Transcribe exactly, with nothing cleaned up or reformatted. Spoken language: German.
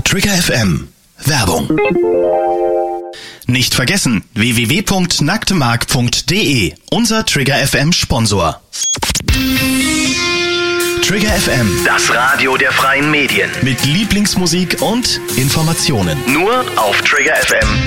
Trigger F M. Werbung. Nicht vergessen, w w w punkt nacktemark punkt d e, unser Trigger F M Sponsor. Trigger F M, das Radio der freien Medien. Mit Lieblingsmusik und Informationen. Nur auf trigger f m